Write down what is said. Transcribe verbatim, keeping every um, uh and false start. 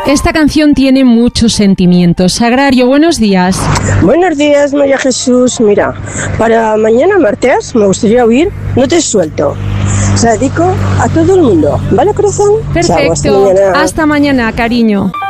Esta canción tiene muchos sentimientos. Sagrario, buenos días. Buenos días, María Jesús. Mira, para mañana martes me gustaría oír No te suelto. Se la dedico a todo el mundo. ¿Vale, corazón? Perfecto. Chao, hasta mañana. Hasta mañana, cariño.